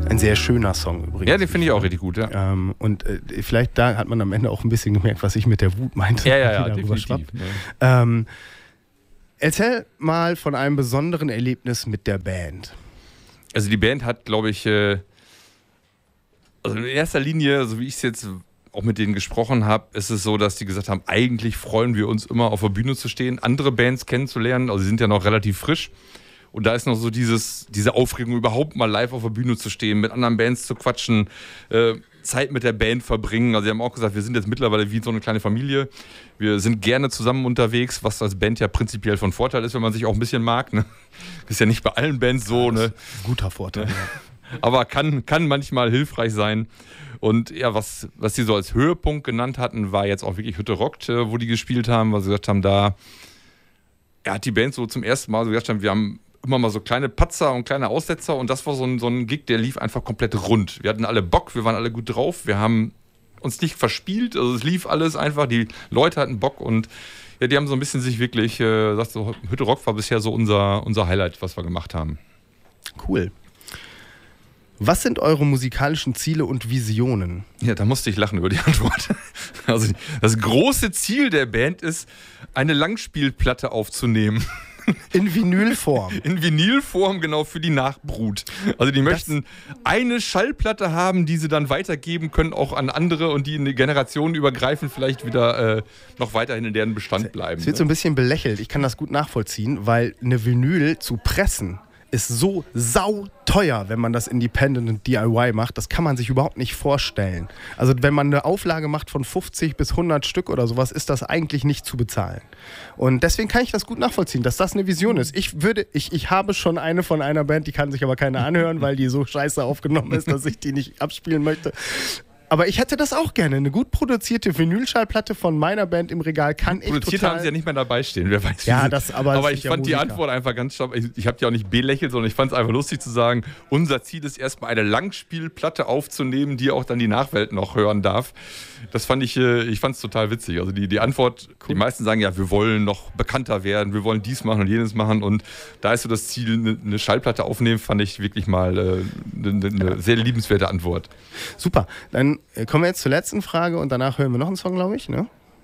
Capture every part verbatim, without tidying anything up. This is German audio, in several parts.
Ein sehr schöner Song übrigens. Ja, den finde ich auch richtig gut, ja. Ähm, und äh, vielleicht da hat man am Ende auch ein bisschen gemerkt, was ich mit der Wut meinte. Ja, ja, ja, die darüber definitiv. schwappt. Ähm, erzähl mal von einem besonderen Erlebnis mit der Band. Also die Band hat, glaube ich, äh, also in erster Linie, so wie ich es jetzt auch mit denen gesprochen habe, ist es so, dass die gesagt haben, eigentlich freuen wir uns immer auf der Bühne zu stehen, andere Bands kennenzulernen, also sie sind ja noch relativ frisch und da ist noch so dieses, diese Aufregung, überhaupt mal live auf der Bühne zu stehen, mit anderen Bands zu quatschen, äh, Zeit mit der Band verbringen. Also sie haben auch gesagt, wir sind jetzt mittlerweile wie so eine kleine Familie, wir sind gerne zusammen unterwegs, was als Band ja prinzipiell von Vorteil ist, wenn man sich auch ein bisschen mag. Ne? Ist ja nicht bei allen Bands so. Ne? Guter Vorteil, ja. Aber kann, kann manchmal hilfreich sein. Und ja, was, was sie so als Höhepunkt genannt hatten, war jetzt auch wirklich Hütte rockt, wo die gespielt haben, weil sie gesagt haben, da ja, hat die Band so zum ersten Mal so gesagt haben, wir haben immer mal so kleine Patzer und kleine Aussetzer und das war so ein, so ein Gig, der lief einfach komplett rund. Wir hatten alle Bock, wir waren alle gut drauf, wir haben uns nicht verspielt, also es lief alles einfach, die Leute hatten Bock und ja, die haben so ein bisschen sich wirklich, äh, sagt so, Hütte Rock war bisher so unser, unser Highlight, was wir gemacht haben. Cool. Was sind eure musikalischen Ziele und Visionen? Ja, da musste ich lachen über die Antwort. Also das große Ziel der Band ist, eine Langspielplatte aufzunehmen. In Vinylform. In Vinylform, genau, für die Nachbrut. Also die möchten das eine Schallplatte haben, die sie dann weitergeben können, auch an andere und die in die Generationen übergreifend vielleicht wieder äh, noch weiterhin in deren Bestand bleiben. Es wird so ein bisschen belächelt. Ich kann das gut nachvollziehen, weil eine Vinyl zu pressen ist so sauteuer, wenn man das Independent und D I Y macht. Das kann man sich überhaupt nicht vorstellen. Also wenn man eine Auflage macht von fünfzig bis hundert Stück oder sowas, ist das eigentlich nicht zu bezahlen. Und deswegen kann ich das gut nachvollziehen, dass das eine Vision ist. Ich würde, ich, ich habe schon eine von einer Band, die kann sich aber keiner anhören, weil die so scheiße aufgenommen ist, dass ich die nicht abspielen möchte. Aber ich hätte das auch gerne. Eine gut produzierte Vinylschallplatte von meiner Band im Regal kann ich Produziert total... haben sie ja nicht mehr dabei stehen, wer weiß. Ja, wie das aber... aber das ich fand ja die Antwort einfach ganz stark. Ich, ich habe die auch nicht belächelt, sondern ich fand es einfach lustig zu sagen, unser Ziel ist erstmal eine Langspielplatte aufzunehmen, die auch dann die Nachwelt noch hören darf. Das fand ich, ich fand es total witzig. Also die, die Antwort, cool. Die meisten sagen ja, wir wollen noch bekannter werden, wir wollen dies machen und jenes machen und da ist so das Ziel, eine, eine Schallplatte aufnehmen, fand ich wirklich mal äh, eine, eine sehr liebenswerte Antwort. Super, dann kommen wir jetzt zur letzten Frage und danach hören wir noch einen Song, glaube ich, ne?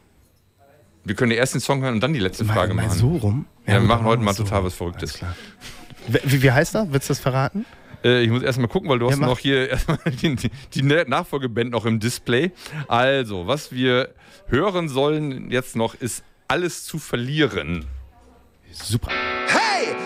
Wir können erst den Song hören und dann die letzte Frage mal, machen. Mal so rum? Ja, ja wir machen heute mal so total rum. was Verrücktes. Klar. Wie, wie heißt er? Willst du das verraten? Äh, ich muss erst mal gucken, weil du ja, hast mach. noch hier erstmal die, die Nachfolgeband noch im Display. Also, was wir hören sollen jetzt noch, ist Alles zu verlieren. Super. Hey!